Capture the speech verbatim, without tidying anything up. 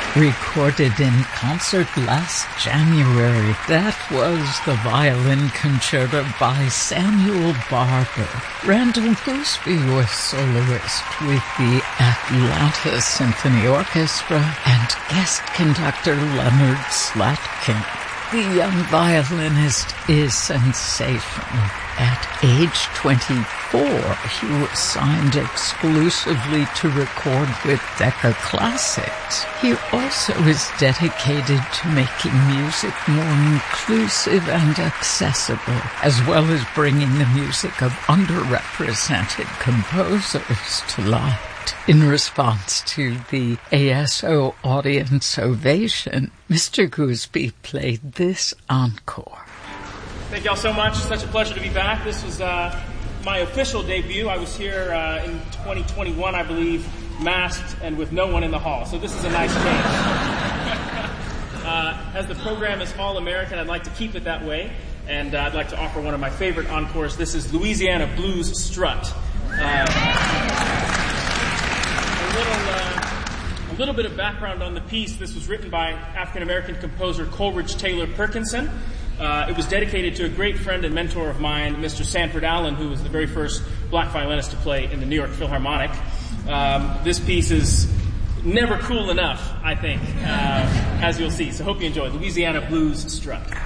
recorded in concert last January. That was the violin concerto by Samuel Barber. Randall Gooseby was soloist with the Atlanta Symphony Orchestra and guest conductor Leonard Slatkin. The young violinist is sensational. At age twenty-four, he was signed exclusively to record with Decca Classics. He also is dedicated to making music more inclusive and accessible, as well as bringing the music of underrepresented composers to light. In response to the A S O audience ovation, Mister Gooseby played this encore. Thank y'all so much. Such a pleasure to be back. This was uh, my official debut. I was here uh, in twenty twenty-one, I believe, masked and with no one in the hall. So this is a nice change. uh, as the program is all-American, I'd like to keep it that way. And uh, I'd like to offer one of my favorite encores. This is Louisiana Blues Strut. Uh, a little... Uh, A little bit of background on the piece. This was written by African-American composer Coleridge Taylor Perkinson. Uh, it was dedicated to a great friend and mentor of mine, Mister Sanford Allen, who was the very first black violinist to play in the New York Philharmonic. Um, this piece is never cool enough, I think, uh, as you'll see. So hope you enjoy Louisiana Blues Strut.